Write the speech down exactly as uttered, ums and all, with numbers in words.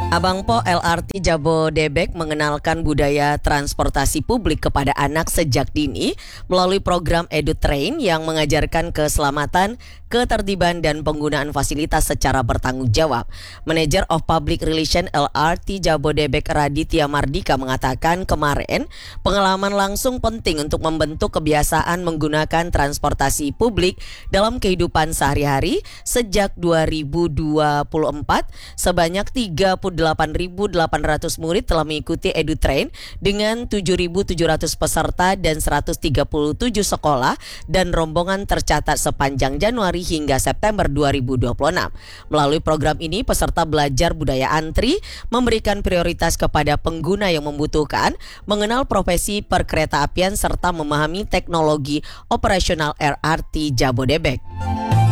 Abang Po L R T Jabodebek mengenalkan budaya transportasi publik kepada anak sejak dini melalui program EduTrain yang mengajarkan keselamatan, ketertiban dan penggunaan fasilitas secara bertanggung jawab. Manager of Public Relation L R T Jabodebek Raditya Mardika mengatakan kemarin pengalaman langsung penting untuk membentuk kebiasaan menggunakan transportasi publik dalam kehidupan sehari-hari. Sejak dua ribu dua puluh empat sebanyak tiga puluh delapan ribu delapan ratus murid telah mengikuti EduTrain dengan tujuh ribu tujuh ratus peserta dan seratus tiga puluh tujuh sekolah dan rombongan tercatat sepanjang Januari hingga September dua ribu dua puluh enam. Melalui program ini peserta belajar budaya antri, memberikan prioritas kepada pengguna yang membutuhkan, mengenal profesi perkeretaapian serta memahami teknologi operasional L R T Jabodebek.